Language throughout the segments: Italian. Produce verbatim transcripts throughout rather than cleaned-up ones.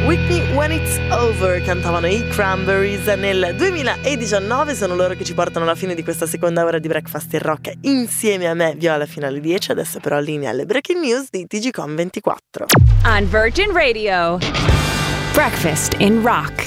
With Me When It's Over cantavano i Cranberries nel duemiladiciannove. Sono loro che ci portano alla fine di questa seconda ora di Breakfast in Rock insieme a me, Viola, fino alle dieci. Adesso però linea alle breaking news di T G Com ventiquattro. On Virgin Radio, Breakfast in Rock.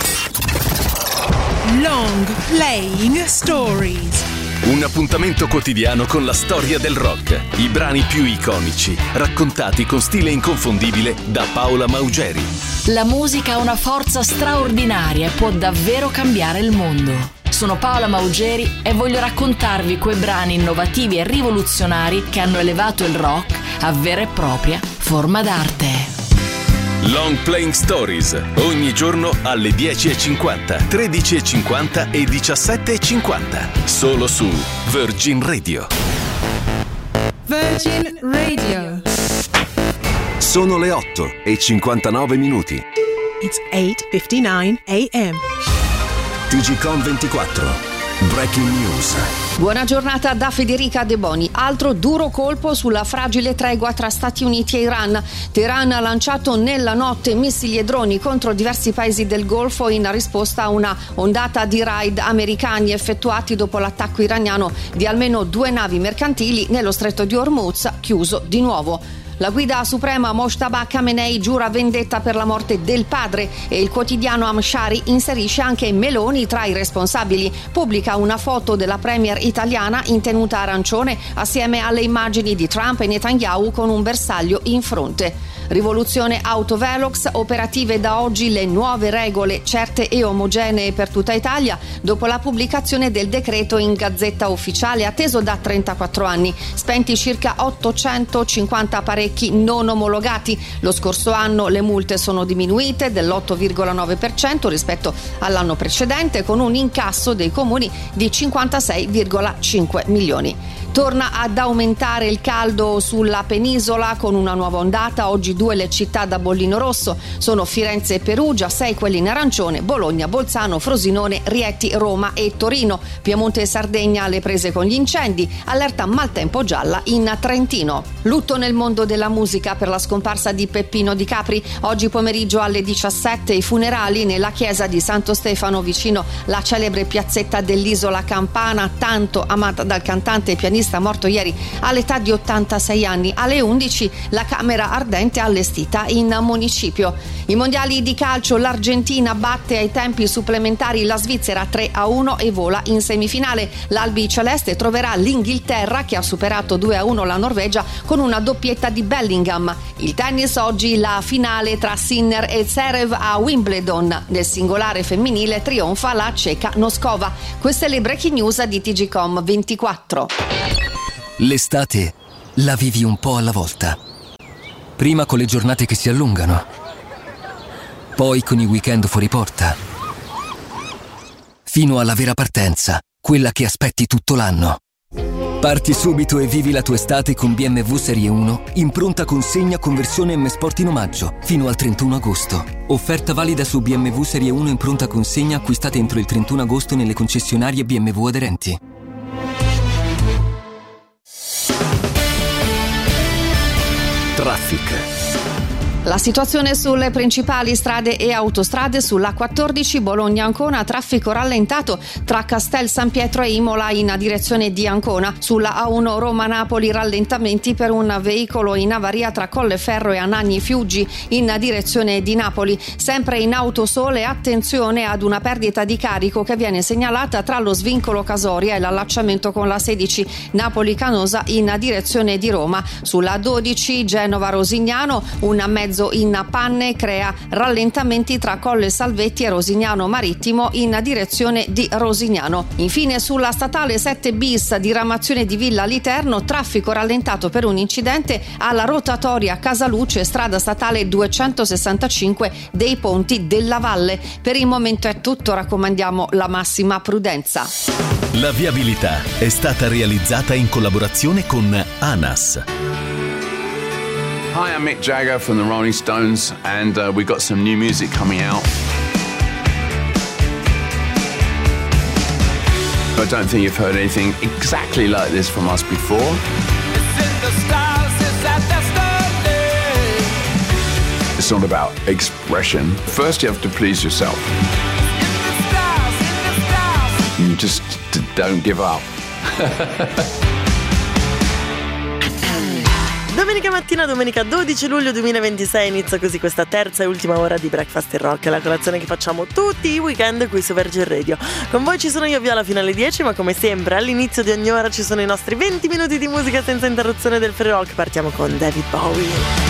Long Playing Stories. Un appuntamento quotidiano con la storia del rock, i brani più iconici, raccontati con stile inconfondibile da Paola Maugeri. La musica ha una forza straordinaria e può davvero cambiare il mondo. Sono Paola Maugeri e voglio raccontarvi quei brani innovativi e rivoluzionari che hanno elevato il rock a vera e propria forma d'arte. Long Playing Stories, ogni giorno alle dieci e cinquanta, tredici e cinquanta e diciassette e cinquanta, solo su Virgin Radio. Virgin Radio. Sono le otto e cinquantanove minuti. It's eight fifty-nine a.m. T G Com ventiquattro. Breaking News. Buona giornata da Federica De Boni. Altro duro colpo sulla fragile tregua tra Stati Uniti e Iran. Teheran ha lanciato nella notte missili e droni contro diversi paesi del Golfo in risposta a una ondata di raid americani effettuati dopo l'attacco iraniano di almeno due navi mercantili nello stretto di Hormuz, chiuso di nuovo. La guida suprema Mojtaba Khamenei giura vendetta per la morte del padre e il quotidiano Amshari inserisce anche Meloni tra i responsabili. Pubblica una foto della premier italiana in tenuta arancione assieme alle immagini di Trump e Netanyahu con un bersaglio in fronte. Rivoluzione Autovelox, operative da oggi le nuove regole certe e omogenee per tutta Italia dopo la pubblicazione del decreto in Gazzetta Ufficiale atteso da trentaquattro anni. Spenti circa ottocentocinquanta apparecchi non omologati. Lo scorso anno le multe sono diminuite dell'otto virgola nove per cento rispetto all'anno precedente con un incasso dei comuni di cinquantasei virgola cinque milioni. Torna ad aumentare il caldo sulla penisola con una nuova ondata. Oggi due le città da bollino rosso sono Firenze e Perugia, sei quelli in arancione, Bologna, Bolzano, Frosinone, Rieti, Roma e Torino. Piemonte e Sardegna alle prese con gli incendi, allerta maltempo gialla in Trentino. Lutto nel mondo della musica per la scomparsa di Peppino Di Capri. Oggi pomeriggio alle diciassette i funerali nella chiesa di Santo Stefano vicino la celebre piazzetta dell'Isola Campana, tanto amata dal cantante e pianista morto ieri all'età di ottantasei anni. Alle undici la Camera Ardente allestita in municipio. I mondiali di calcio, l'Argentina batte ai tempi supplementari la Svizzera tre a uno e vola in semifinale. L'Albi Celeste troverà l'Inghilterra che ha superato due a uno la Norvegia con una doppietta di Bellingham. Il tennis, oggi la finale tra Sinner e Zverev a Wimbledon. Nel singolare femminile trionfa la ceca Noskova. Queste le breaking news di T G Com ventiquattro. L'estate la vivi un po' alla volta. Prima con le giornate che si allungano, poi con i weekend fuori porta, fino alla vera partenza, quella che aspetti tutto l'anno. Parti subito e vivi la tua estate con B M W Serie uno in pronta consegna conversione M Sport in omaggio fino al trentuno agosto. Offerta valida su B M W Serie uno in pronta consegna acquistate entro il trentuno agosto nelle concessionarie B M W aderenti. Traffic. La situazione sulle principali strade e autostrade: sulla quattordici Bologna-Ancona, traffico rallentato tra Castel San Pietro e Imola in direzione di Ancona. Sulla A uno Roma-Napoli, rallentamenti per un veicolo in avaria tra Colleferro e Anagni Fiuggi in direzione di Napoli. Sempre in Autosole, attenzione ad una perdita di carico che viene segnalata tra lo svincolo Casoria e l'allacciamento con la sedici Napoli-Canosa in direzione di Roma. Sulla dodici Genova-Rosignano, un mezzo in panne crea rallentamenti tra Colle Salvetti e Rosignano Marittimo in direzione di Rosignano. Infine sulla statale sette bis diramazione di Villa Literno, traffico rallentato per un incidente alla rotatoria Casaluce, strada statale duecentosessantacinque dei Ponti della Valle. Per il momento è tutto, raccomandiamo la massima prudenza. La viabilità è stata realizzata in collaborazione con ANAS. Hi, I'm Mick Jagger from the Rolling Stones, and uh, we've got some new music coming out. I don't think you've heard anything exactly like this from us before. It's in the stars, it's at the It's not about expression. First you have to please yourself. You just d- don't give up. Domenica mattina, domenica dodici luglio duemilaventisei, inizia così questa terza e ultima ora di Breakfast in Rock, la colazione che facciamo tutti i weekend qui su Virgin Radio. Con voi ci sono io, Viola, fino alle dieci, ma come sempre all'inizio di ogni ora ci sono i nostri venti minuti di musica senza interruzione del free rock. Partiamo con David Bowie.